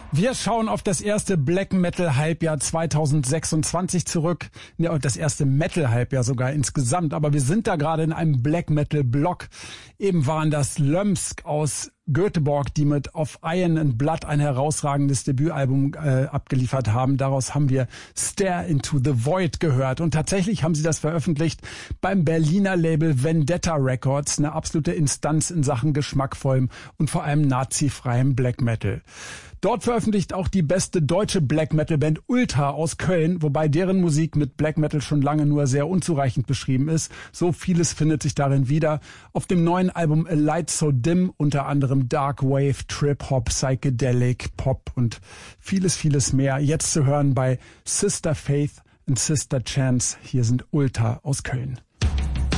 Wir schauen auf das erste Black Metal Halbjahr 2026 zurück. Ja, das erste Metal Halbjahr sogar insgesamt. Aber wir sind da gerade in einem Black Metal Block. Eben waren das Lömsk aus Göteborg, die mit Of Iron and Blood ein herausragendes Debütalbum abgeliefert haben. Daraus haben wir Stare into the Void gehört. Und tatsächlich haben sie das veröffentlicht beim Berliner Label Vendetta Records, eine absolute Instanz in Sachen geschmackvollem und vor allem nazifreiem Black Metal. Dort veröffentlicht auch die beste deutsche Black Metal Band Ulta aus Köln, wobei deren Musik mit Black Metal schon lange nur sehr unzureichend beschrieben ist. So vieles findet sich darin wieder. Auf dem neuen Album A Light So Dim unter anderem Dark Wave, Trip Hop, Psychedelic, Pop und vieles, vieles mehr. Jetzt zu hören bei Sister Faith und Sister Chance. Hier sind Ulta aus Köln.